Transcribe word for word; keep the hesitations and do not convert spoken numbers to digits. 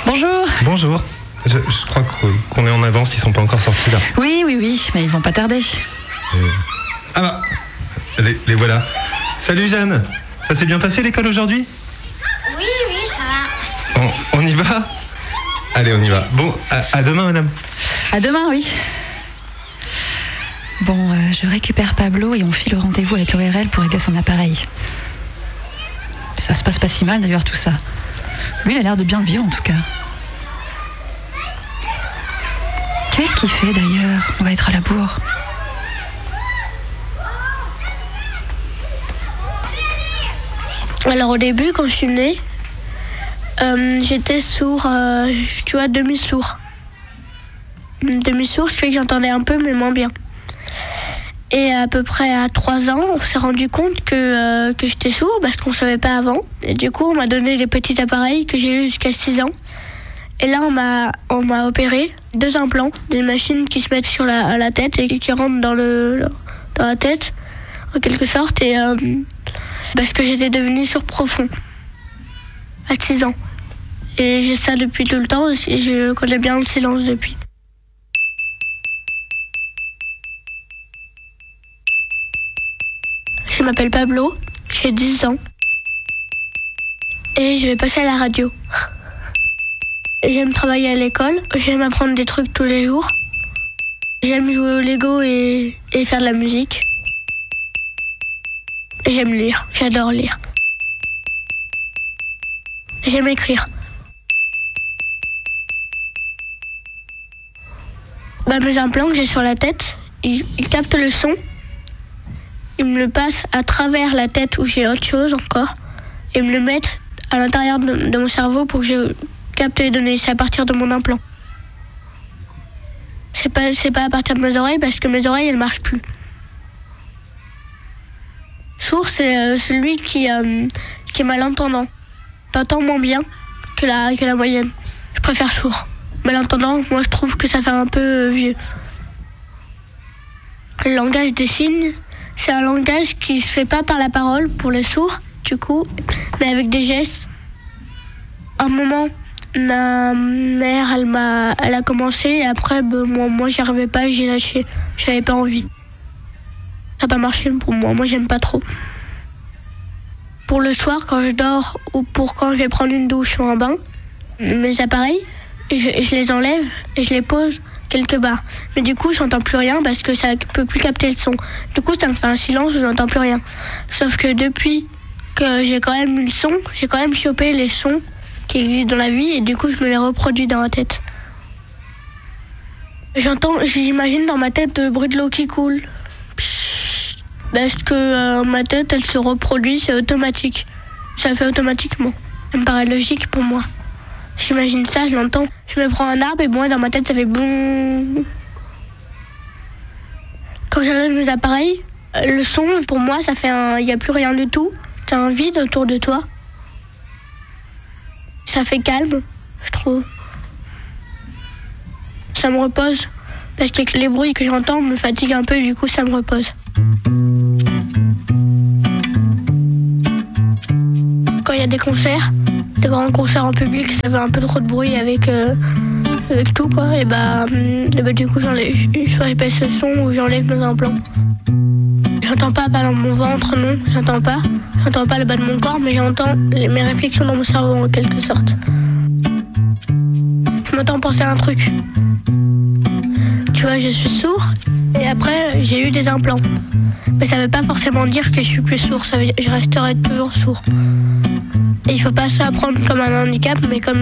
Bonjour. Bonjour. Je, je crois qu'on est en avance, ils sont pas encore sortis là. Oui, oui, oui, mais ils vont pas tarder. Euh... Ah bah, les, les voilà. Salut Jeanne, ça s'est bien passé l'école aujourd'hui ? Oui, oui, ça va. On, on y va ? Allez, on y va. Bon, à, à demain madame. À demain, oui. Bon, euh, je récupère Pablo et on file le rendez-vous avec l'O R L pour régler son appareil. Ça se passe pas si mal d'ailleurs tout ça. Lui, il a l'air de bien le vivre en tout cas. Qu'est-ce qu'il fait d'ailleurs ? On va être à la bourre. Alors au début, quand je suis née, euh, j'étais sourd, euh, tu vois, demi-sourd. Demi-sourd, ce qui fait que j'entendais un peu, mais moins bien. Et à peu près à trois ans, on s'est rendu compte que, euh, que j'étais sourd, parce qu'on ne savait pas avant. Et du coup, on m'a donné des petits appareils que j'ai eu jusqu'à six ans. Et là, on m'a, on m'a opéré deux implants, des machines qui se mettent sur la, la tête et qui rentrent dans, le, dans la tête, en quelque sorte. Et euh, parce que j'étais devenue sourd profond à six ans. Et j'ai ça depuis tout le temps et je connais bien le silence depuis. Je m'appelle Pablo, j'ai dix ans. Et je vais passer à la radio. J'aime travailler à l'école, j'aime apprendre des trucs tous les jours. J'aime jouer au Lego et, et faire de la musique. J'aime lire, j'adore lire. J'aime écrire. Bah, mes implants que j'ai sur la tête, ils, ils captent le son. Ils me le passent à travers la tête où j'ai autre chose encore. Et me le mettent à l'intérieur de, de mon cerveau pour que je capte les données. C'est à partir de mon implant. C'est pas, c'est pas à partir de mes oreilles parce que mes oreilles elles marchent plus. Sourd, c'est euh, celui qui, euh, qui est malentendant. T'entends moins bien que la, que la moyenne. Je préfère sourd. Malentendant, moi je trouve que ça fait un peu euh, vieux. Le langage des signes, c'est un langage qui se fait pas par la parole pour les sourds, du coup, mais avec des gestes. Un moment, ma mère, elle m'a, elle a commencé et après, ben, moi, moi, j'y arrivais pas, j'ai lâché. J'avais pas envie. Ça n'a pas marché pour moi. Moi, j'aime pas trop. Pour le soir, quand je dors ou pour quand je vais prendre une douche ou un bain, mes appareils, je, je les enlève et je les pose quelque part. Mais du coup, j'entends plus rien parce que ça peut plus capter le son. Du coup, ça me fait un silence, je n'entends plus rien. Sauf que depuis que j'ai quand même eu le son, j'ai quand même chopé les sons qui existent dans la vie et du coup, je me les reproduis dans la tête. J'entends, j'imagine dans ma tête le bruit de l'eau qui coule. Parce que euh, ma tête, elle se reproduit, c'est automatique. Ça fait automatiquement. Ça me paraît logique pour moi. J'imagine ça, je l'entends. Je me prends un arbre et moi, dans ma tête, ça fait boum. Quand j'enlève mes appareils, le son, pour moi, ça fait un... Il n'y a plus rien du tout. C'est un vide autour de toi. Ça fait calme, je trouve. Ça me repose. Parce que les bruits que j'entends me fatiguent un peu, du coup, ça me repose. Quand il y a des concerts, des grands concerts en public, ça fait un peu trop de bruit avec, euh, avec tout, quoi. Et bah, et bah du coup, j'enlève, soit j'épaisse le son ou j'enlève mes implants. J'entends pas par dans mon ventre, non, j'entends pas. J'entends pas le bas de mon corps, mais j'entends les, mes réflexions dans mon cerveau, en quelque sorte. Je m'entends penser à un truc. Tu vois, je suis sourd, et après, j'ai eu des implants. Mais ça veut pas forcément dire que je suis plus sourd, ça veut dire que je resterai toujours sourd. Et il faut pas ça prendre comme un handicap, mais comme